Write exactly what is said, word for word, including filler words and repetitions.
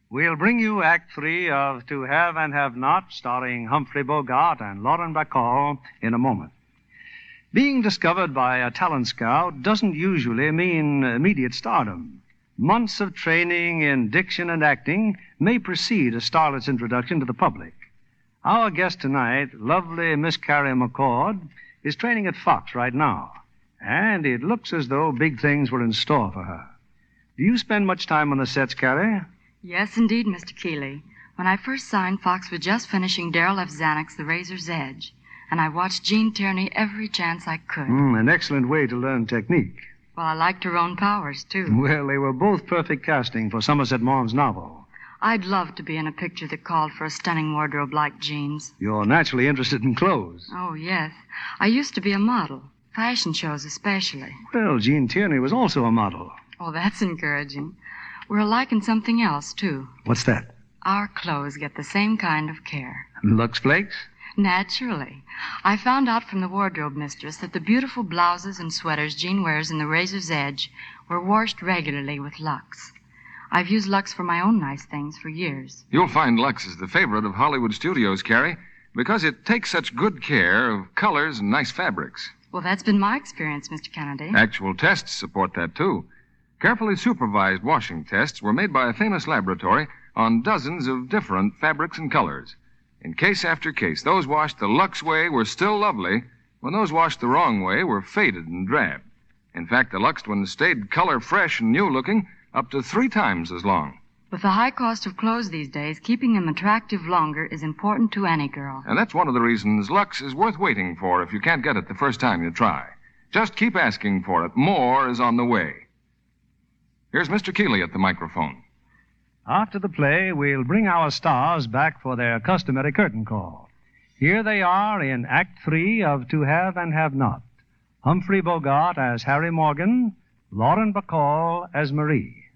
We'll bring you Act Three of To Have and Have Not, starring Humphrey Bogart and Lauren Bacall, in a moment. Being discovered by a talent scout doesn't usually mean immediate stardom. Months of training in diction and acting may precede a starlet's introduction to the public. Our guest tonight, lovely Miss Carrie McCord, is training at Fox right now, and it looks as though big things were in store for her. Do you spend much time on the sets, Carrie? Yes, indeed, Mister Keeley. When I first signed, Fox was just finishing Darryl F. Zanuck's The Razor's Edge, and I watched Gene Tierney every chance I could. Mm, an excellent way to learn technique. Well, I liked Tyrone Powers, too. Well, they were both perfect casting for Somerset Maugham's novel. I'd love to be in a picture that called for a stunning wardrobe like Gene's. You're naturally interested in clothes. Oh, yes. I used to be a model, fashion shows especially. Well, Gene Tierney was also a model. Oh, that's encouraging. We're alike in something else, too. What's that? Our clothes get the same kind of care. Lux Flakes? Naturally. I found out from the wardrobe mistress that the beautiful blouses and sweaters Gene wears in The Razor's Edge were washed regularly with Lux. I've used Lux for my own nice things for years. You'll find Lux is the favorite of Hollywood studios, Carrie, because it takes such good care of colors and nice fabrics. Well, that's been my experience, Mister Kennedy. Actual tests support that, too. Carefully supervised washing tests were made by a famous laboratory on dozens of different fabrics and colors. In case after case, those washed the Lux way were still lovely, when those washed the wrong way were faded and drab. In fact, the Luxed ones stayed color fresh and new-looking up to three times as long. With the high cost of clothes these days, keeping them attractive longer is important to any girl. And that's one of the reasons Lux is worth waiting for if you can't get it the first time you try. Just keep asking for it. More is on the way. Here's Mister Keeley at the microphone. After the play, we'll bring our stars back for their customary curtain call. Here they are in Act Three of To Have and Have Not. Humphrey Bogart as Harry Morgan, Lauren Bacall as Marie.